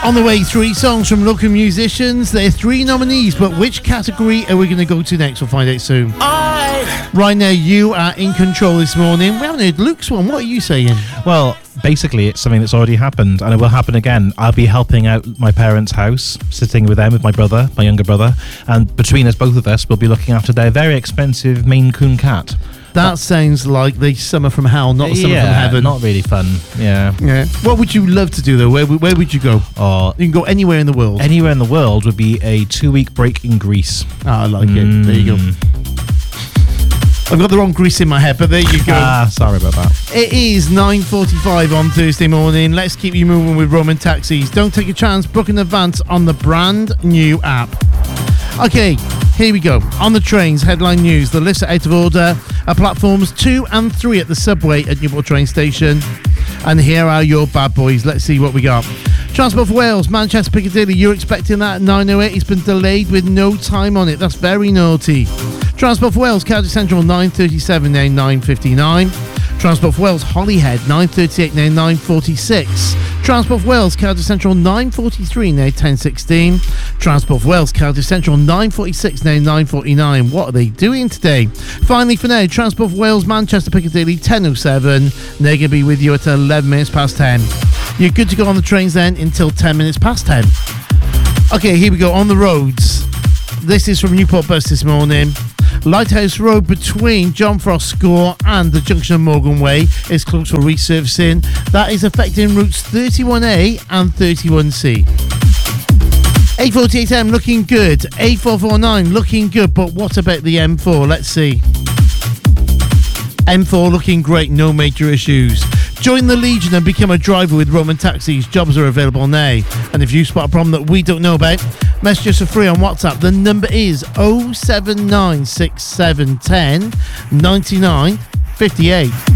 On the way, 3 songs from local musicians. There are 3 nominees, but which category are we going to go to next? We'll find out soon. Right now, you are in control this morning. We haven't heard Luke's one. What are you saying? Well, basically, it's something that's already happened, and it will happen again. I'll be helping out my parents' house, sitting with them, with my brother, my younger brother, and between us, both of us, we'll be looking after their very expensive Maine Coon cat. That sounds like the summer from hell, not the summer from heaven. Not really fun. Yeah. What would you love to do though? Where would you go? Oh, you can go anywhere in the world. Anywhere in the world would be a 2-week break in Greece. I like it. There you go. I've got the wrong Greece in my head, but there you go. Sorry about that. It is 9:45 on Thursday morning. Let's keep you moving with Roman Taxis. Don't take a chance. Book in advance on the brand new app. Okay, here we go. On the trains, headline news. The lifts are out of order at platforms 2 and 3 at the subway at Newport train station. And here are your bad boys. Let's see what we got. Transport for Wales, Manchester Piccadilly. You're expecting that at 9:08. It's been delayed with no time on it. That's very naughty. Transport for Wales, Cardiff Central, 9:37, now 9:59. Transport for Wales, Holyhead, 9:38, now 9:46. Transport for Wales, Cardiff Central, 9:43, now 10:16. Transport for Wales, Cardiff Central, 9:46, now 9:49. What are they doing today? Finally, for now, Transport for Wales, Manchester Piccadilly, 10:07. They're going to be with you at 11 minutes past 10. You're good to go on the trains then until 10 minutes past 10. Okay, here we go. On the roads. This is from Newport Bus this morning. Lighthouse Road between John Frost Score and the junction of Morgan Way is closed for resurfacing. That is affecting routes 31A and 31C. 848M looking good. 8449 looking good, but what about the M4? Let's see. M4 looking great, no major issues. Join the Legion and become a driver with Roman Taxis. Jobs are available now. And if you spot a problem that we don't know about, message us for free on WhatsApp. The number is 0796710 9958.